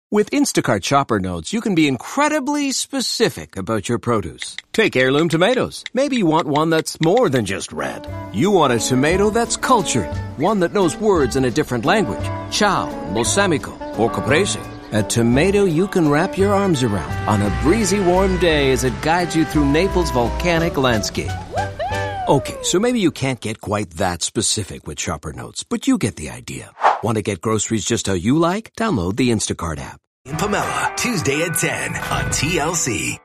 With Instacart Shopper Notes, you can be incredibly specific about your produce. Take heirloom tomatoes. Maybe you want one that's more than just red. You want a tomato that's cultured, one that knows words in a different language. Ciao, balsamico, or caprese. A tomato you can wrap your arms around on a breezy warm day as it guides you through Naples' volcanic landscape. Okay, so maybe you can't get quite that specific with Shopper Notes, but you get the idea. Want to get groceries just how you like? Download the Instacart app. In Pomelo, Tuesday at 10 on TLC.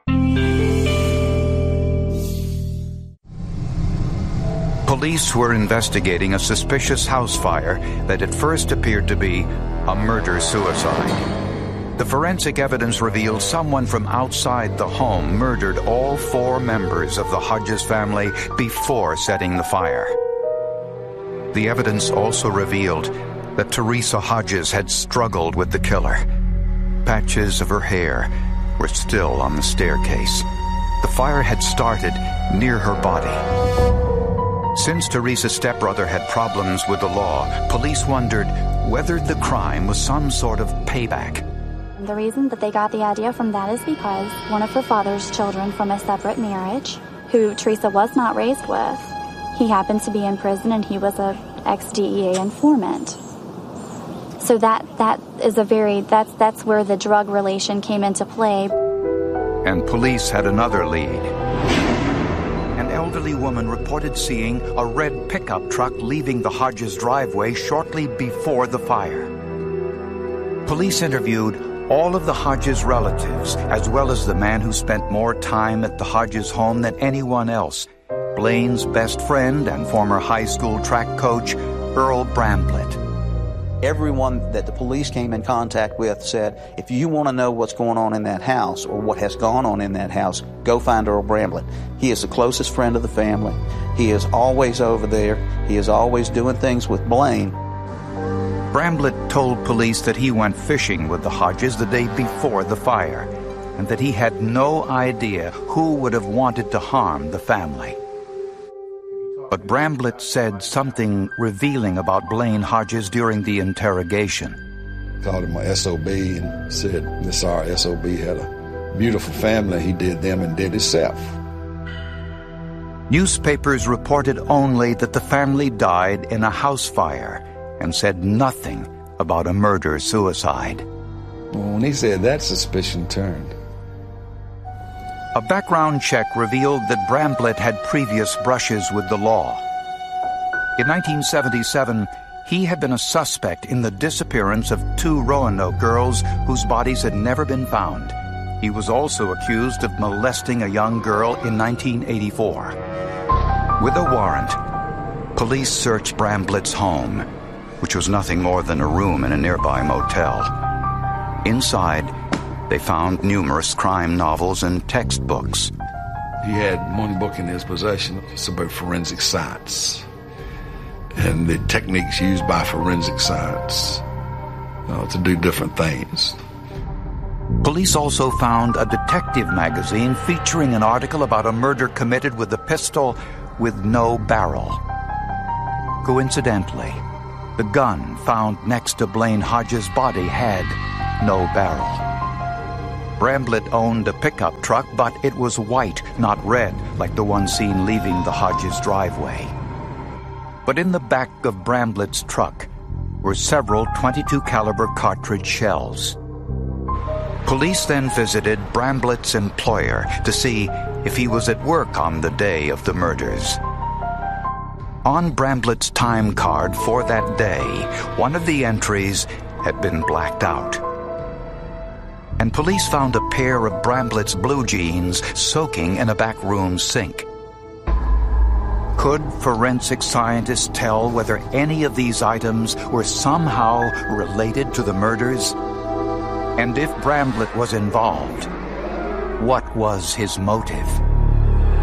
Police were investigating a suspicious house fire that at first appeared to be a murder-suicide. The forensic evidence revealed someone from outside the home murdered all 4 members of the Hodges family before setting the fire. The evidence also revealed that Teresa Hodges had struggled with the killer. Patches of her hair were still on the staircase. The fire had started near her body. Since Teresa's stepbrother had problems with the law, police wondered whether the crime was some sort of payback. The reason that they got the idea from that is because one of her father's children from a separate marriage, who Teresa was not raised with, he happened to be in prison and he was an ex-DEA informant. So that's where the drug relation came into play. And police had another lead. An elderly woman reported seeing a red pickup truck leaving the Hodges driveway shortly before the fire. Police interviewed all of the Hodges relatives, as well as the man who spent more time at the Hodges home than anyone else, Blaine's best friend and former high school track coach, Earl Bramblett. Everyone that the police came in contact with said, if you want to know what's going on in that house or what has gone on in that house, go find Earl Bramblett. He is the closest friend of the family. He is always over there. He is always doing things with Blaine. Bramblett told police that he went fishing with the Hodges the day before the fire, and that he had no idea who would have wanted to harm the family. But Bramblett said something revealing about Blaine Hodges during the interrogation. Called him a SOB and said, "This our SOB had a beautiful family. He did them and did himself." Newspapers reported only that the family died in a house fire and said nothing about a murder-suicide. When he said that, suspicion turned. A background check revealed that Bramblett had previous brushes with the law. In 1977, he had been a suspect in the disappearance of 2 Roanoke girls whose bodies had never been found. He was also accused of molesting a young girl in 1984. With a warrant, police searched Bramblett's home, which was nothing more than a room in a nearby motel. Inside, they found numerous crime novels and textbooks. He had one book in his possession. It's about forensic science and the techniques used by forensic science to do different things. Police also found a detective magazine featuring an article about a murder committed with a pistol with no barrel. Coincidentally, the gun found next to Blaine Hodges' body had no barrel. Bramblett owned a pickup truck, but it was white, not red, like the one seen leaving the Hodges driveway. But in the back of Bramblett's truck were several .22 caliber cartridge shells. Police then visited Bramblett's employer to see if he was at work on the day of the murders. On Bramblett's time card for that day, one of the entries had been blacked out. And police found a pair of Bramblett's blue jeans soaking in a back room sink. Could forensic scientists tell whether any of these items were somehow related to the murders? And if Bramblett was involved, what was his motive?